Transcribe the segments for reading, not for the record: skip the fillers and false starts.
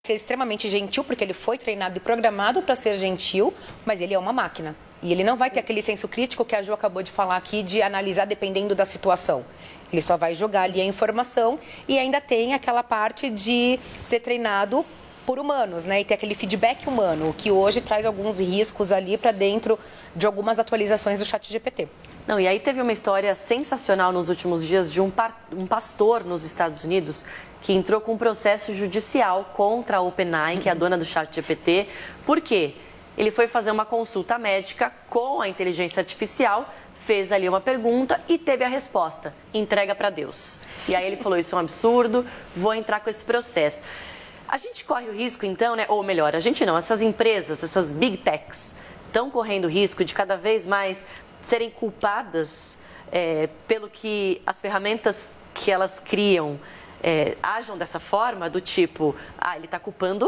ser extremamente gentil, porque ele foi treinado e programado para ser gentil, mas ele é uma máquina. E ele não vai ter aquele senso crítico que a Jo acabou de falar aqui, de analisar dependendo da situação. Ele só vai jogar ali a informação e ainda tem aquela parte de ser treinado por humanos, né? E ter aquele feedback humano, o que hoje traz alguns riscos ali para dentro de algumas atualizações do ChatGPT. Não, e aí teve uma história sensacional nos últimos dias de um pastor nos Estados Unidos que entrou com um processo judicial contra a OpenAI, que é a dona do ChatGPT. Por quê? Ele foi fazer uma consulta médica com a inteligência artificial, fez ali uma pergunta e teve a resposta: entrega para Deus. E aí ele falou: isso é um absurdo, vou entrar com esse processo. A gente corre o risco, então, né? Ou melhor, a gente não, essas empresas, essas big techs, estão correndo o risco de cada vez mais serem culpadas pelo que as ferramentas que elas criam ajam dessa forma, do tipo, ele está culpando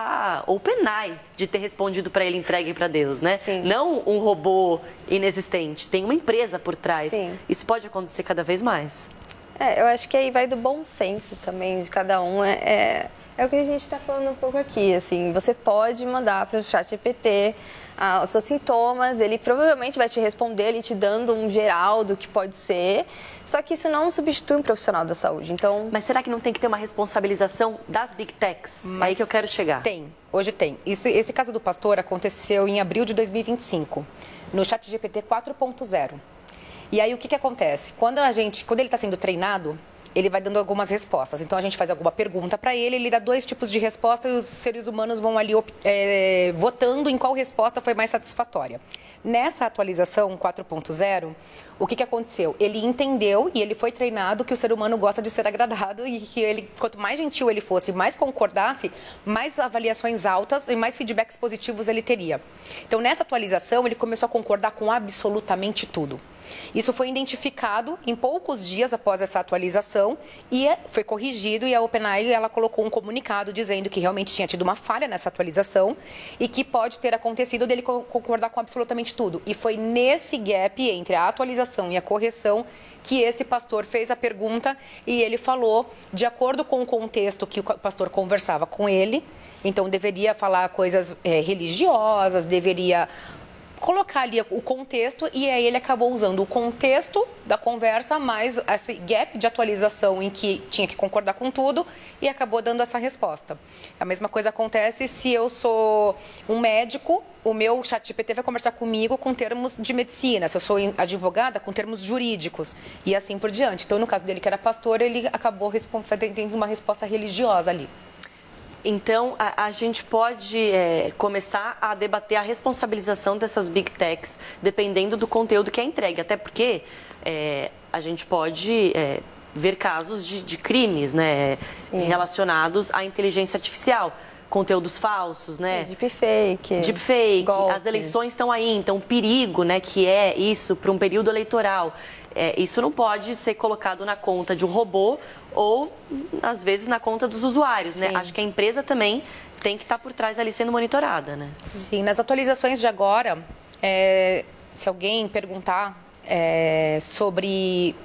a OpenAI de ter respondido para ele entregue para Deus, né? Sim. Não um robô inexistente, tem uma empresa por trás. Sim. Isso pode acontecer cada vez mais. Eu acho que aí vai do bom senso também de cada um. É o que a gente está falando um pouco aqui, assim, você pode mandar para o ChatGPT os seus sintomas, ele provavelmente vai te responder, ele te dando um geral do que pode ser, só que isso não substitui um profissional da saúde, então... Mas será que não tem que ter uma responsabilização das big techs? Mas aí que eu quero chegar. Tem, hoje tem. Esse caso do pastor aconteceu em abril de 2025, no ChatGPT 4.0. E aí o que acontece? Quando ele está sendo treinado, ele vai dando algumas respostas. Então, a gente faz alguma pergunta para ele, ele dá 2 tipos de resposta e os seres humanos vão ali votando em qual resposta foi mais satisfatória. Nessa atualização 4.0, o que aconteceu? Ele entendeu e ele foi treinado que o ser humano gosta de ser agradado e que ele, quanto mais gentil ele fosse, mais concordasse, mais avaliações altas e mais feedbacks positivos ele teria. Então, nessa atualização, ele começou a concordar com absolutamente tudo. Isso foi identificado em poucos dias após essa atualização e foi corrigido, e a OpenAI ela colocou um comunicado dizendo que realmente tinha tido uma falha nessa atualização e que pode ter acontecido dele concordar com absolutamente tudo. E foi nesse gap entre a atualização e a correção que esse pastor fez a pergunta e ele falou, de acordo com o contexto que o pastor conversava com ele, então deveria falar coisas religiosas, deveria colocar ali o contexto, e aí ele acabou usando o contexto da conversa mais esse gap de atualização em que tinha que concordar com tudo e acabou dando essa resposta. A mesma coisa acontece se eu sou um médico, o meu ChatGPT vai conversar comigo com termos de medicina, se eu sou advogada, com termos jurídicos e assim por diante. Então, no caso dele, que era pastor, ele acabou tendo uma resposta religiosa ali. Então, a gente pode começar a debater a responsabilização dessas big techs, dependendo do conteúdo que é entregue. Até porque a gente pode ver casos de crimes, né, relacionados à inteligência artificial. Conteúdos falsos, né? Deepfake. Golpes. As eleições estão aí, então o perigo, né, que é isso para um período eleitoral. Isso não pode ser colocado na conta de um robô ou, às vezes, na conta dos usuários, né? Acho que a empresa também tem que estar por trás ali sendo monitorada, né? Sim, nas atualizações de agora, se alguém perguntar sobre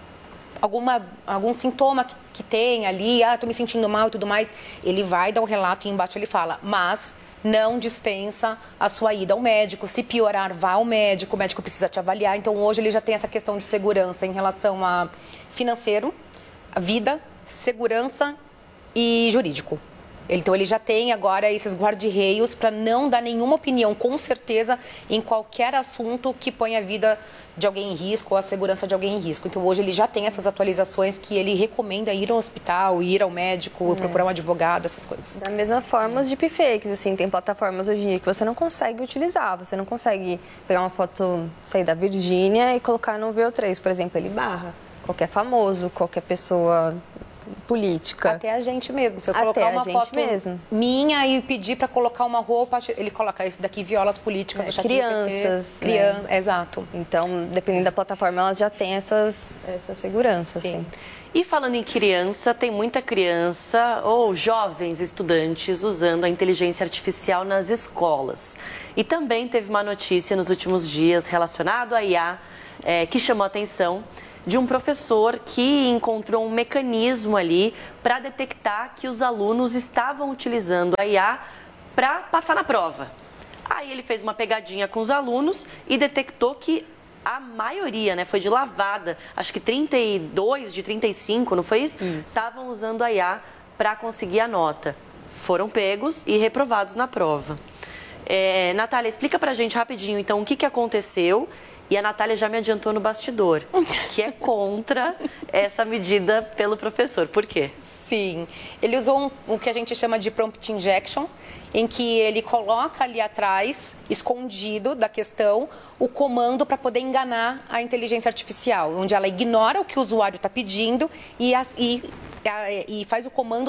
algum sintoma que tem ali, estou me sentindo mal e tudo mais, ele vai dar um relato e embaixo ele fala, mas não dispensa a sua ida ao médico. Se piorar, vá ao médico, o médico precisa te avaliar. Então, hoje ele já tem essa questão de segurança em relação a financeiro, a vida, segurança e jurídico. Então, ele já tem agora esses guarda-reios para não dar nenhuma opinião, com certeza, em qualquer assunto que ponha a vida de alguém em risco ou a segurança de alguém em risco. Então, hoje ele já tem essas atualizações que ele recomenda ir ao hospital, ir ao médico, procurar um advogado, essas coisas. Da mesma forma, os deepfakes, assim, tem plataformas hoje em dia que você não consegue utilizar, você não consegue pegar uma foto, sei, da Virgínia e colocar no VO3, por exemplo, ele barra qualquer famoso, qualquer pessoa política. Até a gente mesmo. Se eu colocar uma foto minha e pedir para colocar uma roupa, ele coloca isso daqui, viola as políticas do crianças. Né? Exato. Então, dependendo da plataforma, elas já têm essa segurança. Sim. Assim. E falando em criança, tem muita criança ou jovens estudantes usando a inteligência artificial nas escolas. E também teve uma notícia nos últimos dias relacionada à IA que chamou a atenção, de um professor que encontrou um mecanismo ali para detectar que os alunos estavam utilizando a IA para passar na prova. Aí ele fez uma pegadinha com os alunos e detectou que a maioria, né, foi de lavada, acho que 32 de 35, não foi isso? Estavam usando a IA para conseguir a nota. Foram pegos e reprovados na prova. Natália, explica pra gente rapidinho, então, o que aconteceu. E a Natália já me adiantou no bastidor, que é contra essa medida pelo professor. Por quê? Sim, ele usou o que a gente chama de prompt injection, em que ele coloca ali atrás, escondido da questão, o comando para poder enganar a inteligência artificial, onde ela ignora o que o usuário está pedindo e faz o comando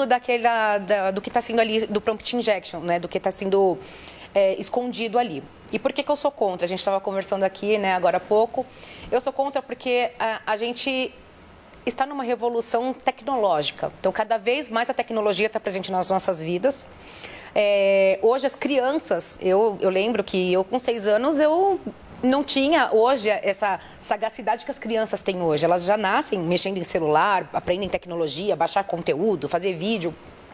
do que está sendo ali, do prompt injection, né, do que está sendo escondido ali. E por que eu sou contra? A gente estava conversando aqui, né, agora há pouco. Eu sou contra porque a gente está numa revolução tecnológica. Então, cada vez mais a tecnologia está presente nas nossas vidas. Hoje, as crianças, eu lembro que eu com 6 anos, eu não tinha hoje essa sagacidade que as crianças têm hoje. Elas já nascem mexendo em celular, aprendem tecnologia, baixar conteúdo, fazer vídeo.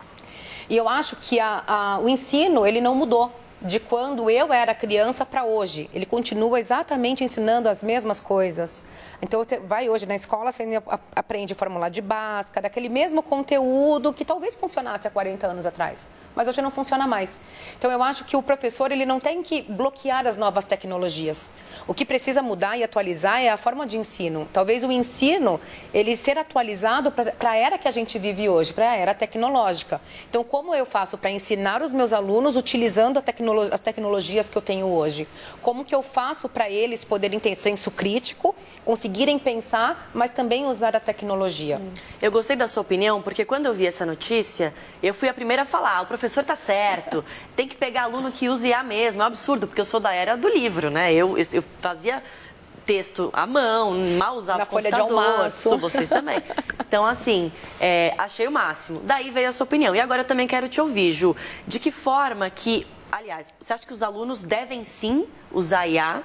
E eu acho que o ensino, ele não mudou de quando eu era criança para hoje. Ele continua exatamente ensinando as mesmas coisas. Então, você vai hoje na escola, você aprende fórmula de Bhaskara, aquele mesmo conteúdo que talvez funcionasse há 40 anos atrás, mas hoje não funciona mais. Então, eu acho que o professor, ele não tem que bloquear as novas tecnologias. O que precisa mudar e atualizar é a forma de ensino. Talvez o ensino, ele ser atualizado para a era que a gente vive hoje, para a era tecnológica. Então, como eu faço para ensinar os meus alunos utilizando as tecnologias que eu tenho hoje? Como que eu faço para eles poderem ter senso crítico, conseguirem pensar, mas também usar a tecnologia? Eu gostei da sua opinião, porque quando eu vi essa notícia, eu fui a primeira a falar, o professor tá certo, tem que pegar aluno que use IA mesmo. É um absurdo, porque eu sou da era do livro, né? Eu fazia texto à mão, mal usava na folha computador. de almoço. Vocês também. Então, assim, achei o máximo. Daí veio a sua opinião. E agora eu também quero te ouvir, Ju. De que forma que... Aliás, você acha que os alunos devem sim usar IA?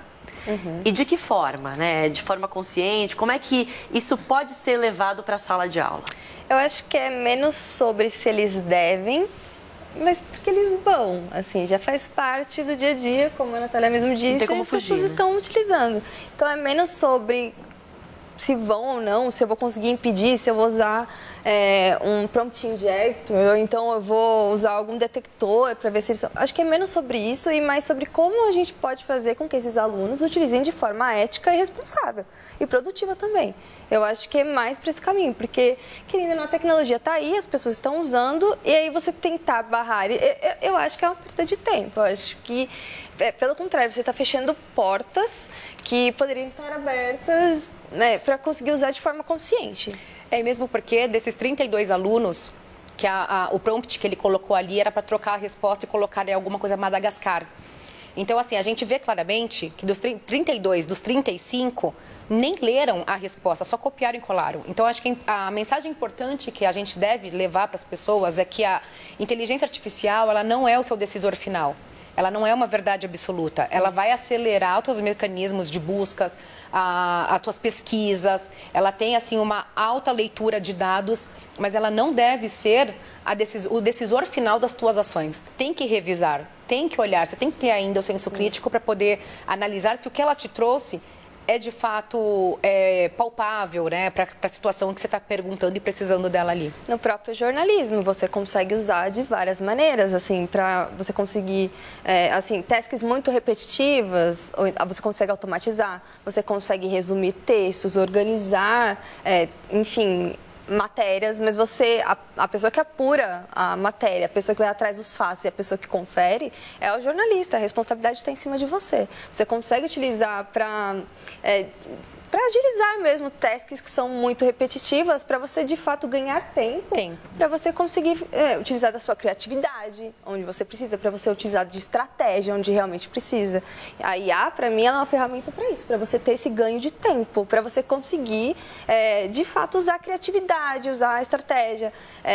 E de que forma, né? De forma consciente? Como é que isso pode ser levado para a sala de aula? Eu acho que é menos sobre se eles devem, mas porque eles vão, assim, já faz parte do dia a dia, como a Natália mesmo disse, como as fugir, pessoas estão utilizando. Então é menos sobre se vão ou não, se eu vou conseguir impedir, se eu vou usar um prompt injector, ou então eu vou usar algum detector para ver se eles... Acho que é menos sobre isso e mais sobre como a gente pode fazer com que esses alunos utilizem de forma ética e responsável. E produtiva também. Eu acho que é mais para esse caminho, porque, querendo ou não, a tecnologia está aí, as pessoas estão usando, e aí você tentar barrar... Eu acho que é uma perda de tempo. Eu acho que, pelo contrário, você está fechando portas que poderiam estar abertas, né, para conseguir usar de forma consciente. Mesmo porque desses 32 alunos, que o prompt que ele colocou ali era para trocar a resposta e colocar alguma coisa Madagascar. Então, assim, a gente vê claramente que dos 32, dos 35, nem leram a resposta, só copiaram e colaram. Então, acho que a mensagem importante que a gente deve levar para as pessoas é que a inteligência artificial, ela não é o seu decisor final. Ela não é uma verdade absoluta. Ela vai acelerar os teus mecanismos de buscas, as tuas pesquisas. Ela tem, assim, uma alta leitura de dados, mas ela não deve ser o decisor final das tuas ações. Tem que revisar, tem que olhar. Você tem que ter ainda o senso crítico para poder analisar se o que ela te trouxe é de fato palpável, né, para a situação que você está perguntando e precisando dela ali. No próprio jornalismo, você consegue usar de várias maneiras, assim, para você conseguir, assim, tasks muito repetitivas, você consegue automatizar, você consegue resumir textos, organizar, enfim, matérias, mas a pessoa que apura a matéria, a pessoa que vai atrás dos fatos e a pessoa que confere é o jornalista, a responsabilidade está em cima de você. Você consegue utilizar para agilizar mesmo tasks que são muito repetitivas, para você de fato ganhar tempo. Para você conseguir utilizar da sua criatividade, onde você precisa, para você utilizar de estratégia, onde realmente precisa. A IA, para mim, ela é uma ferramenta para isso, para você ter esse ganho de tempo, para você conseguir de fato usar a criatividade, usar a estratégia,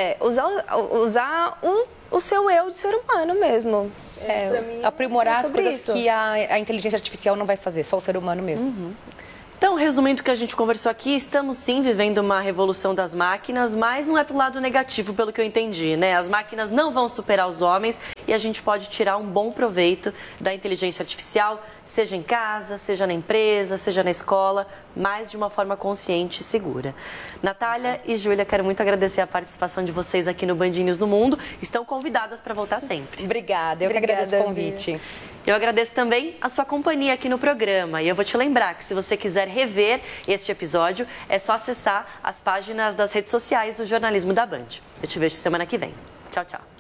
usar o seu eu de ser humano mesmo. Aprimorar as coisas que a inteligência artificial não vai fazer, só o ser humano mesmo. Então, resumindo o que a gente conversou aqui, estamos sim vivendo uma revolução das máquinas, mas não é pro lado negativo, pelo que eu entendi, né? As máquinas não vão superar os homens e a gente pode tirar um bom proveito da inteligência artificial, seja em casa, seja na empresa, seja na escola, mas de uma forma consciente e segura. Natália e Júlia, quero muito agradecer a participação de vocês aqui no Band News do Mundo. Estão convidadas para voltar sempre. Obrigada, eu que agradeço o convite. Eu agradeço também a sua companhia aqui no programa. E eu vou te lembrar que se você quiser rever este episódio, é só acessar as páginas das redes sociais do Jornalismo da Band. Eu te vejo semana que vem. Tchau, tchau.